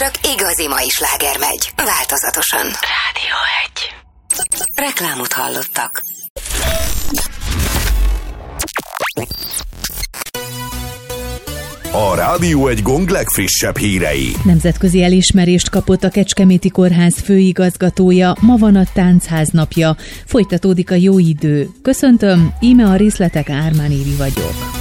csak igazi mai sláger megy. Változatosan. Rádió 1. Reklámot hallottak. A Rádió 1 Gong legfrissebb hírei. Nemzetközi elismerést kapott a Kecskeméti Kórház főigazgatója, ma van a Táncház napja. Folytatódik a jó idő. Köszöntöm, íme a részletek, Ármán Évi vagyok.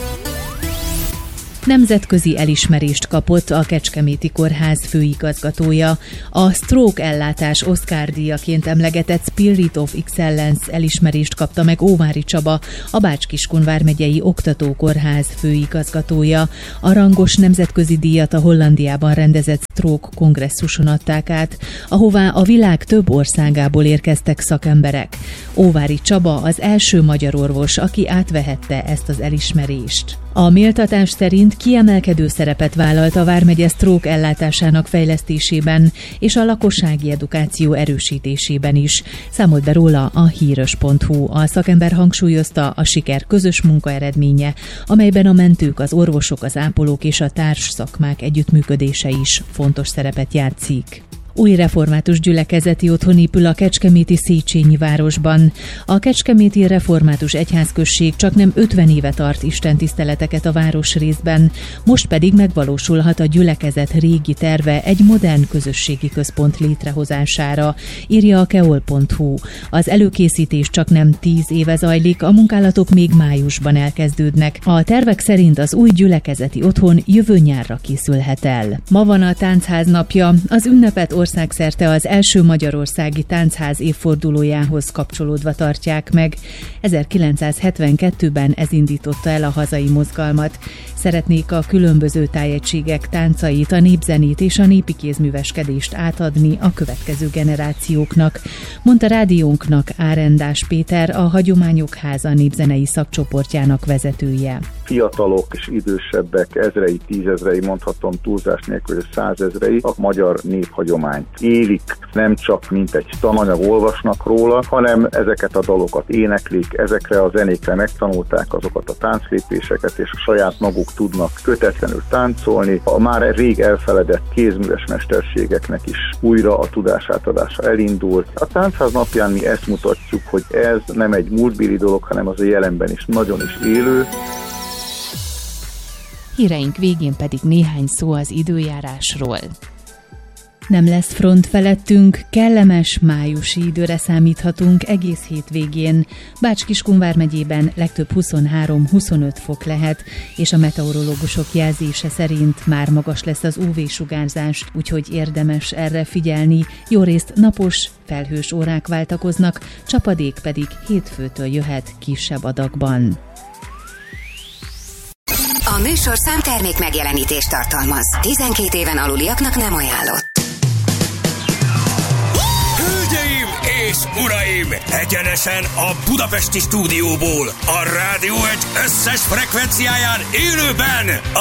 Nemzetközi elismerést kapott a Kecskeméti Kórház főigazgatója. A stroke ellátás Oscar-díjaként emlegetett Spirit of Excellence elismerést kapta meg Óvári Csaba, a Bács-Kiskun vármegyei oktatókórház főigazgatója. A rangos nemzetközi díjat a Hollandiában rendezett stroke kongresszuson adták át, ahová a világ több országából érkeztek szakemberek. Óvári Csaba az első magyar orvos, aki átvehette ezt az elismerést. A méltatás szerint kiemelkedő szerepet vállalt a vármegye stroke ellátásának fejlesztésében és a lakossági edukáció erősítésében is. Számolt be róla a híros.hu. A szakember hangsúlyozta, a siker közös munka eredménye, amelyben a mentők, az orvosok, az ápolók és a társszakmák együttműködése is fontos szerepet játszik. Új református gyülekezeti otthon épül a kecskeméti Széchenyi városban. A Kecskeméti Református Egyházközség csaknem 50 éve tart istentiszteleteket a városrészben, most pedig megvalósulhat a gyülekezet régi terve egy modern közösségi központ létrehozására, írja a keol.hu. Az előkészítés csaknem 10 éve zajlik, a munkálatok még májusban elkezdődnek. A tervek szerint az új gyülekezeti otthon jövő nyárra készülhet el. Ma van a Táncház napja, az ünnepet országszerte az első magyarországi táncház évfordulójához kapcsolódva tartják meg. 1972-ben ez indította el a hazai mozgalmat. Szeretnék a különböző tájegységek táncait, a népzenét és a népi kézműveskedést átadni a következő generációknak, mondta rádiónknak Árendás Péter, a Hagyományok Háza népzenei szakcsoportjának vezetője. Fiatalok és idősebbek ezrei, tízezrei, mondhatom túlzás nélkül 100 000-ei a magyar néphagyományt élik, nem csak mint egy tananyag olvasnak róla, hanem ezeket a dalokat éneklik, ezekre a zenékre megtanulták azokat a tánclépéseket, és a saját maguk tudnak kötetlenül táncolni. A már rég elfeledett kézműves mesterségeknek is újra a tudásátadása elindult. A Táncház napján mi ezt mutatjuk, hogy ez nem egy múltbéli dolog, hanem az a jelenben is nagyon is élő. Híreink végén pedig néhány szó az időjárásról. Nem lesz front felettünk, kellemes májusi időre számíthatunk egész hétvégén. Bács-Kiskun vármegyében legtöbb 23-25 fok lehet, és a meteorológusok jelzése szerint már magas lesz az UV-sugárzás, úgyhogy érdemes erre figyelni. Jórészt napos, felhős órák váltakoznak, csapadék pedig hétfőtől jöhet kisebb adagban. A műsorszám termék megjelenítést tartalmaz. 12 éven aluliaknak nem ajánlott. Hölgyeim és uraim! Egyenesen a budapesti stúdióból, a Rádió 1 összes frekvenciáján élőben